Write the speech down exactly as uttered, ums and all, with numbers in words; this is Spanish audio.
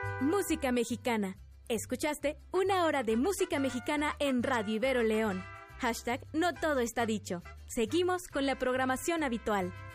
Música mexicana. Escuchaste una hora de música mexicana en Radio Ibero León. Hashtag no todo está dicho. Seguimos con la programación habitual.